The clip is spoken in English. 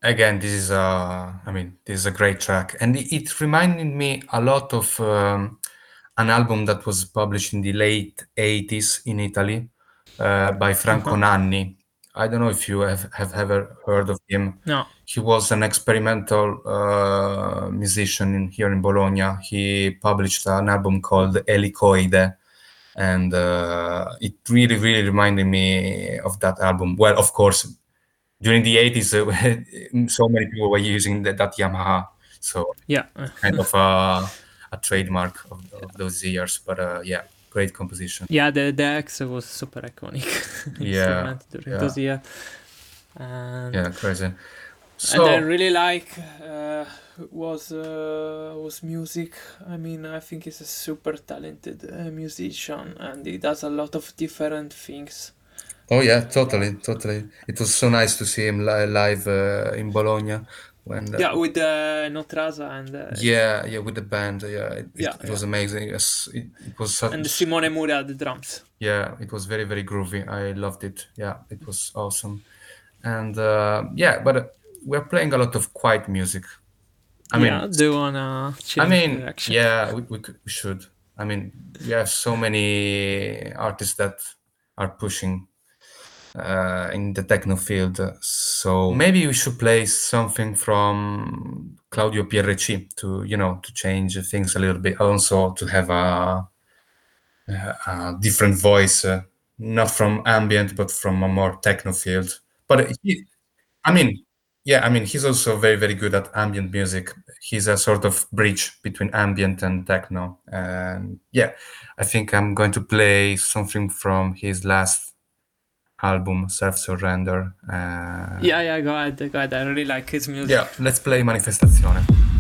again, this is this is a great track, and it reminded me a lot of an album that was published in the late '80s in Italy by Franco Uh-huh. Nanni. I don't know if you have ever heard of him. No. He was an experimental musician here in Bologna. He published an album called Elicoide, and it really, really reminded me of that album. Well, of course, during the '80s, so many people were using that Yamaha, so Yeah. kind of a trademark of those years. But yeah, great composition. Yeah, the X was super iconic Yeah, instrument during yeah, those years. And yeah, crazy. and I So really like was music. I mean, I think he's a super talented musician, and he does a lot of different things. oh yeah, totally, totally. It was so nice to see him live in Bologna when Yeah, with Notraza and yeah, yeah, with the band. Yeah, yeah, it yeah, was amazing. Yes, it was and such. Simone Mura at the drums. Yeah, it was very, very groovy. I loved it. Yeah, it was awesome. And yeah, but we're playing a lot of quiet music. I Yeah, mean, do you wanna change direction? yeah, we should. I mean, we have so many artists that are pushing in the techno field. So maybe we should play something from Claudio Pierreci to, to change things a little bit. Also to have a different voice, not from ambient, but from a more techno field. But I mean, yeah, I mean, he's also very, very good at ambient music. He's a sort of bridge between ambient and techno. And yeah, I think I'm going to play something from his last album, Self Surrender. Yeah, yeah, go ahead, go ahead. I really like his music. Yeah, let's play Manifestazione.